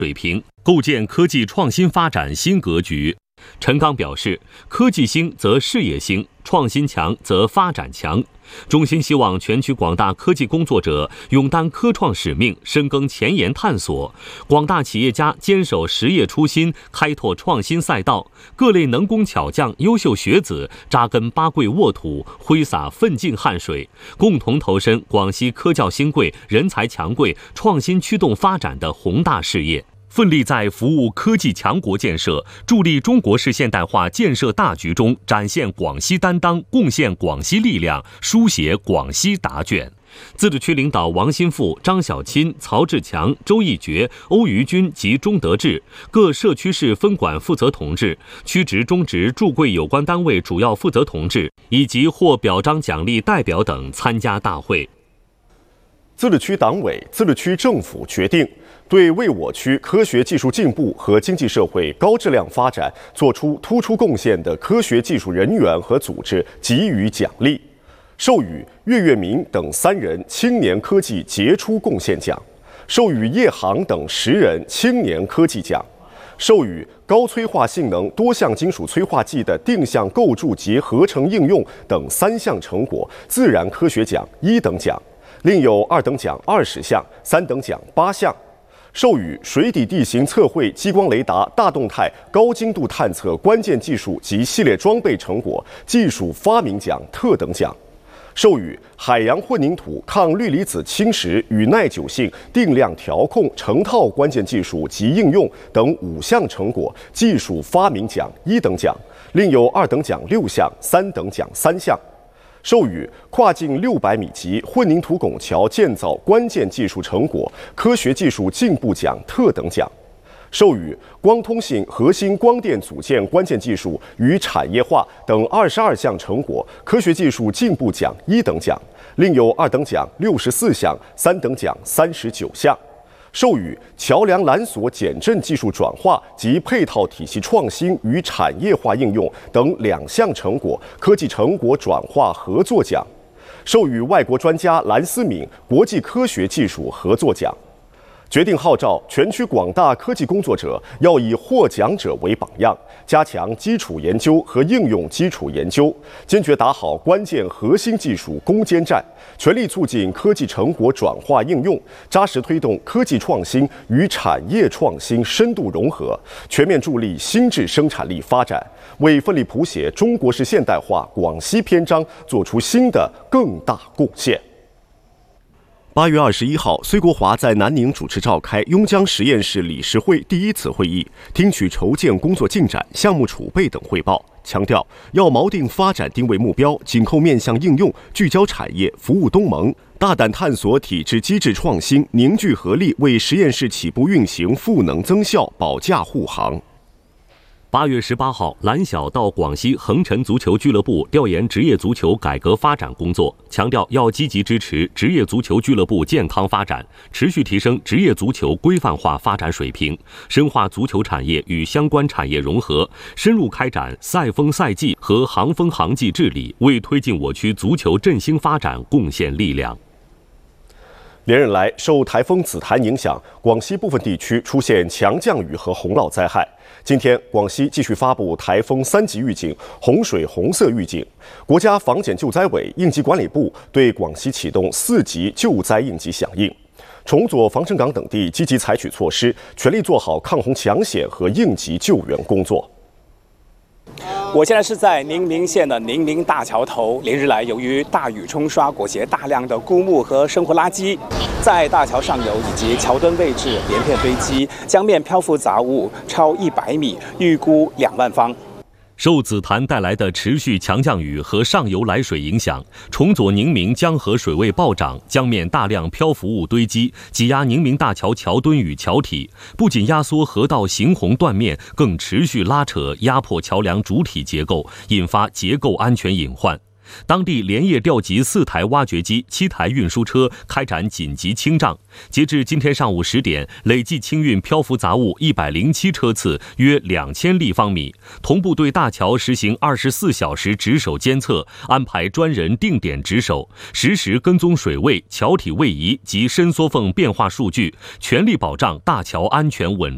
水平，构建科技创新发展新格局。陈刚表示，科技兴则事业兴，创新强则发展强。中心希望全区广大科技工作者勇担科创使命，深耕前沿探索；广大企业家坚守实业初心，开拓创新赛道；各类能工巧匠、优秀学子扎根八桂沃土，挥洒奋进汗水，共同投身广西科教兴贵、人才强贵、创新驱动发展的宏大事业。奋力在服务科技强国建设、助力中国式现代化建设大局中展现广西担当，贡献广西力量，书写广西答卷。自治区领导王新富、张小钦、曹志强、周义觉、欧于军及钟德志，各社区市分管负责同志、区直中直驻贵有关单位主要负责同志以及获表彰奖励代表等参加大会。 自治区党委、自治区政府决定对为我区科学技术进步和经济社会高质量发展作出突出贡献的科学技术人员和组织给予奖励，授予岳月明等3人青年科技杰出贡献奖，授予叶航等10人青年科技奖，授予高催化性能多项金属催化剂的定向构筑及合成应用等3项成果自然科学奖1等奖，另有2等奖20项，3等奖8项。授予水底地形测绘激光雷达大动态高精度探测关键技术及系列装备成果技术发明奖特等奖。授予海洋混凝土抗氯离子侵蚀与耐久性定量调控成套关键技术及应用等5项成果技术发明奖1等奖，另有2等奖6项，3等奖3项。授予跨境600米级混凝土拱桥建造关键技术成果科学技术进步奖特等奖。授予光通信核心光电组件关键技术与产业化等22项成果科学技术进步奖1等奖，另有2等奖64项，3等奖39项。授予桥梁缆索减震技术转化及配套体系创新与产业化应用等2项成果科技成果转化合作奖。授予外国专家蓝思敏国际科学技术合作奖。决定号召全区广大科技工作者要以获奖者为榜样，加强基础研究和应用基础研究，坚决打好关键核心技术攻坚战，全力促进科技成果转化应用，扎实推动科技创新与产业创新深度融合，全面助力新质生产力发展，为奋力谱写中国式现代化广西篇章做出新的更大贡献。8月21号，崔国华在南宁主持召开邕江实验室理事会第1次会议，听取筹建工作进展、项目储备等汇报，强调要锚定发展定位目标，紧扣面向应用，聚焦产业，服务东盟，大胆探索体制机制创新，凝聚合力，为实验室起步运行赋能增效保驾护航。 8月18号，蓝晓到广西恒辰足球俱乐部调研职业足球改革发展工作，强调要积极支持职业足球俱乐部健康发展，持续提升职业足球规范化发展水平，深化足球产业与相关产业融合，深入开展赛风赛季和行风行纪治理，为推进我区足球振兴发展贡献力量。 连日来，受台风紫檀影响，广西部分地区出现强降雨和洪涝灾害。今天，广西继续发布台风3级预警、洪水红色预警。国家防检救灾委应急管理部对广西启动4级救灾应急响应。崇左、防城港等地积极采取措施，全力做好抗洪抢险和应急救援工作。 我现在是在宁明县的宁明大桥头。连日来，由于大雨冲刷，裹挟大量的枯木和生活垃圾，在大桥上游以及桥墩位置连片堆积，江面漂浮杂物超100米，预估2万方。 受紫檀带来的持续强降雨和上游来水影响，崇左宁明江河水位暴涨，江面大量漂浮物堆积，挤压宁明大桥桥墩与桥体，不仅压缩河道行洪断面，更持续拉扯压迫桥梁主体结构，引发结构安全隐患。当地连夜调集4台挖掘机、7台运输车，开展紧急清障。截至今天上午10点，累计清运漂浮杂物107车次，约2000立方米。同步对大桥实行24小时值守监测，安排专人定点值守，实时跟踪水位、桥体位移及伸缩缝变化数据，全力保障大桥安全稳